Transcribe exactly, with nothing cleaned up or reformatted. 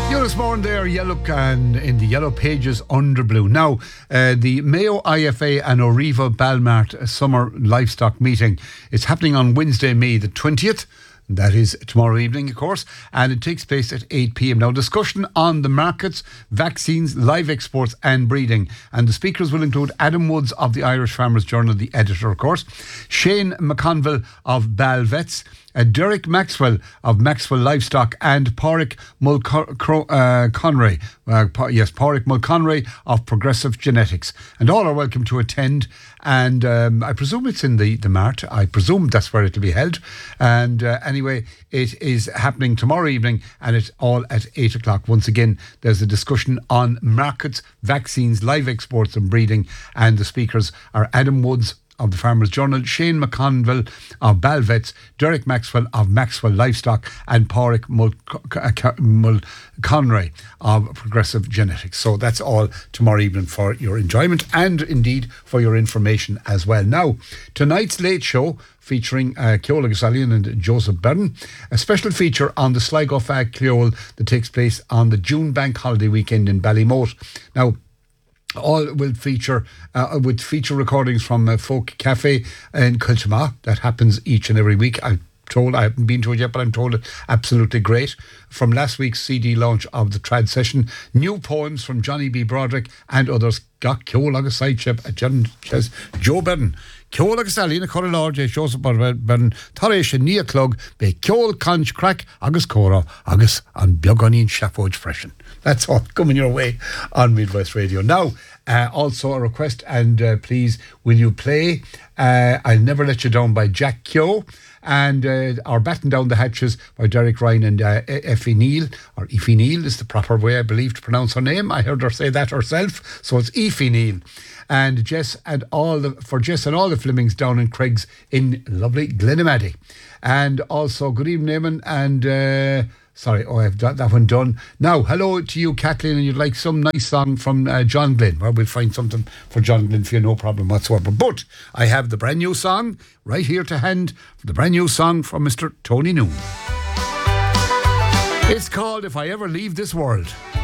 This morning there, yellow and in the yellow pages under blue. Now, uh, the Mayo I F A and Oriva Balmart Summer Livestock Meeting is happening on Wednesday, May the twentieth. That is tomorrow evening, of course, and it takes place at eight p.m. Now, discussion on the markets, vaccines, live exports and breeding. And the speakers will include Adam Woods of the Irish Farmers Journal, the editor, of course, Shane McConville of Balvets, Uh, Derek Maxwell of Maxwell Livestock, and Pádraig Mulconry, uh, uh, yes, Pádraig Mulconry of Progressive Genetics. And all are welcome to attend. And um, I presume it's in the, the Mart. I presume that's where it will be held. And uh, anyway, it is happening tomorrow evening, and it's all at eight o'clock. Once again, there's a discussion on markets, vaccines, live exports and breeding. And the speakers are Adam Woods of the Farmers Journal, Shane McConville of Balvets, Derek Maxwell of Maxwell Livestock, and Pádraig Mulconry of Progressive Genetics. So that's all tomorrow evening for your enjoyment and indeed for your information as well. Now, tonight's Late Show featuring uh, Ceola Gasalian and Joseph Byrne, a special feature on the Sligo Fag Ceol that takes place on the June bank holiday weekend in Ballymote. Now, all will feature uh, with feature recordings from uh, Folk Cafe in Kiltama. That happens each and every week. I'm told, I haven't been to it yet, but I'm told it's absolutely great. From last week's C D launch of the Trad Session, new poems from Johnny B. Broderick and others. Got Ceol agus side chip at John says Joe Byrne. Ceol agus Sally na Corra Lord Joseph Byrne Taréis and Nia Clug be Ceol Conch Crack agus Cora agus an Biogonin Shafoj Freshen. That's all coming your way on Midwest Radio. Now, uh, also a request, and uh, please, will you play uh, I'll Never Let You Down by Jack Keogh, and uh, or Batten Down the Hatches by Derek Ryan and uh, Effie Neal, or Effie Neal is the proper way, I believe, to pronounce her name. I heard her say that herself, so it's Effie Neal. And Jess and all the, for Jess and all the Flemings down in Craigs in lovely Glenamaddy. And also, good evening, Eamon, and uh, sorry, oh, I've got that one done. Now, hello to you, Kathleen, and you'd like some nice song from uh, John Glenn. Well, we'll find something for John Glenn for you, no problem whatsoever. But I have the brand new song right here to hand, the brand new song from Mister Tony Noon. It's called If I Ever Leave This World.